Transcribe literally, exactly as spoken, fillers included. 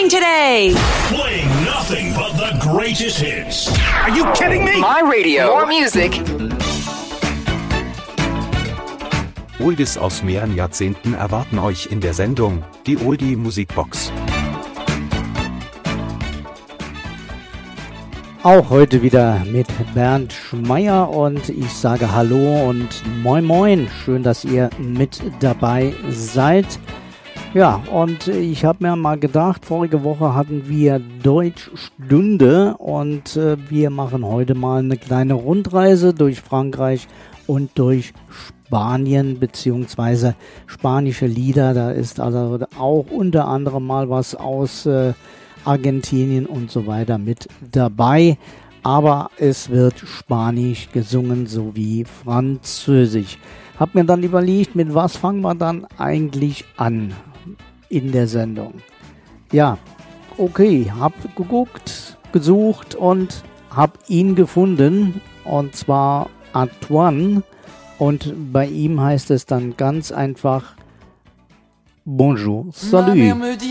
doing today? Playing nothing but the greatest hits. Are you kidding me? My radio. More music. Oldies aus mehreren Jahrzehnten erwarten euch in der Sendung, die Oldie Musikbox. Auch heute wieder mit Bernd Schmeier und ich sage Hallo und Moin Moin. Schön, dass ihr mit dabei seid. Ja, und ich habe mir mal gedacht, vorige Woche hatten wir Deutschstunde und äh, wir machen heute mal eine kleine Rundreise durch Frankreich und durch Spanien beziehungsweise spanische Lieder. Da ist also auch unter anderem mal was aus äh, Argentinien und so weiter mit dabei. Aber es wird Spanisch gesungen sowie Französisch. Hab mir dann überlegt, mit was fangen wir dann eigentlich an in der Sendung. Ja, okay, hab geguckt, gesucht und hab ihn gefunden. Und zwar Antoine. Und bei ihm heißt es dann ganz einfach Bonjour, salut.